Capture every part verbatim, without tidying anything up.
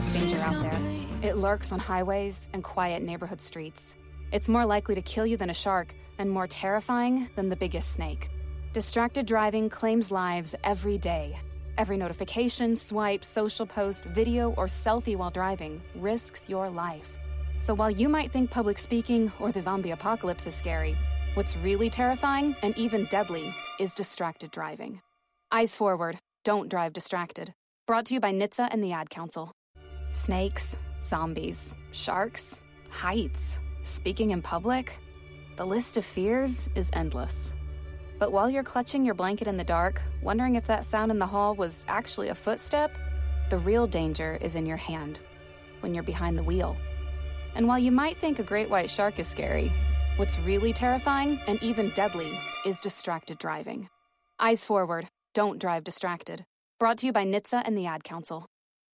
forest danger out there. It lurks on highways and quiet neighborhood streets. It's more likely to kill you than a shark and more terrifying than the biggest snake. Distracted driving claims lives every day. Every notification, swipe, social post, video, or selfie while driving risks your life. So while you might think public speaking or the zombie apocalypse is scary, what's really terrifying and even deadly is distracted driving. Eyes forward. Don't drive distracted. Brought to you by N H T S A and the Ad Council. Snakes, zombies, sharks, heights, speaking in public. The list of fears is endless. But while you're clutching your blanket in the dark, wondering if that sound in the hall was actually a footstep, the real danger is in your hand, when you're behind the wheel. And while you might think a great white shark is scary, what's really terrifying and even deadly is distracted driving. Eyes forward. Don't drive distracted. Brought to you by N H T S A and the Ad Council.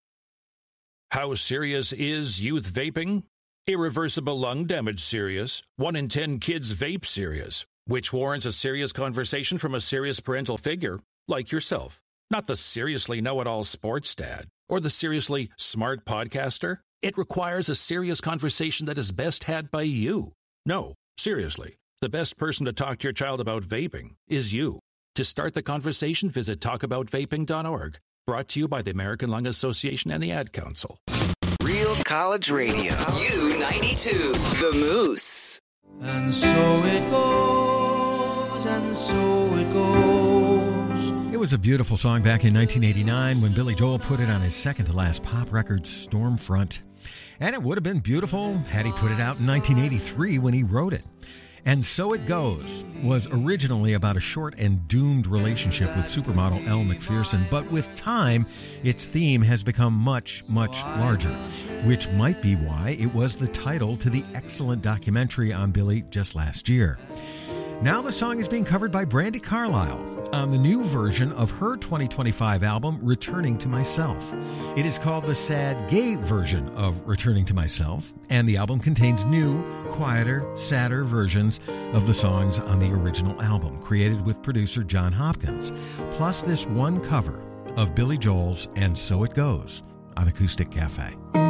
How serious is youth vaping? Irreversible lung damage serious. One in ten kids vape serious, which warrants a serious conversation from a serious parental figure like yourself. Not the seriously know-it-all sports dad or the seriously smart podcaster. It requires a serious conversation that is best had by you. No, seriously, the best person to talk to your child about vaping is you. To start the conversation, visit talk about vaping dot org. Brought to you by the American Lung Association and the Ad Council. Real College Radio. U ninety-two. The Moose. And so it goes, and so it goes. It was a beautiful song back in nineteen eighty-nine when Billy Joel put it on his second-to-last pop record, Stormfront. And it would have been beautiful had he put it out in nineteen eighty-three when he wrote it. And So It Goes was originally about a short and doomed relationship with supermodel Elle Macpherson, but with time, its theme has become much, much larger, which might be why it was the title to the excellent documentary on Billy just last year. Now the song is being covered by Brandi Carlile on the new version of her twenty twenty-five album, Returning to Myself. It is called the sad gay version of Returning to Myself, and the album contains new, quieter, sadder versions of the songs on the original album, created with producer John Hopkins, plus this one cover of Billy Joel's And So It Goes on Acoustic Cafe.